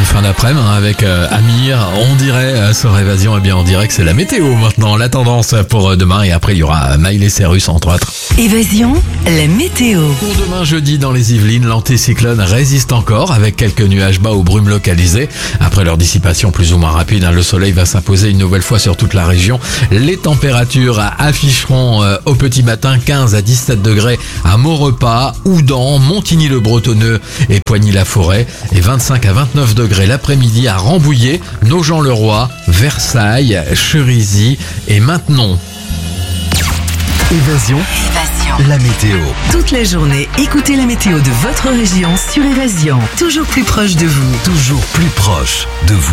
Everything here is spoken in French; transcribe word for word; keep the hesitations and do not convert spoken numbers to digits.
fin d'après-midi hein, avec euh, Amir. On dirait euh, sur Évasion, eh bien on dirait que c'est la météo maintenant, la tendance pour euh, demain. Et après il y aura Miley Cyrus entre autres. Évasion, la météo. Pour demain jeudi dans les Yvelines, l'anticyclone résiste encore avec quelques nuages bas ou brumes localisées. Après leur dissipation plus ou moins rapide, hein, le soleil va s'imposer une nouvelle fois sur toute la région. Les températures afficheront euh, au petit matin quinze à dix-sept degrés à Maurepas, Houdan, Montigny-le-Bretonneux et Poigny-la-Forêt et vingt-cinq à vingt-neuf degrés l'après-midi à Rambouillet, Nogent-le-Roi, Versailles, Cherisy et Maintenon. Évasion, Évasion. la météo. Toute la journée, écoutez la météo de votre région sur Évasion. Toujours plus proche de vous. Toujours plus proche de vous.